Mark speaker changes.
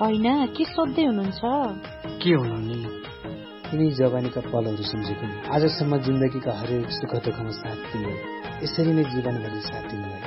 Speaker 1: होइन, के सोध्दै हुनुहुन्छ?
Speaker 2: के हुनु नि, यिनी जवानीका पलहरू सम्झेको नि। आजसम्म जिन्दगीका हरेक सुख दुःखमा साथ दियो, यसरी नै जीवनभरि साथ दिनुभयो।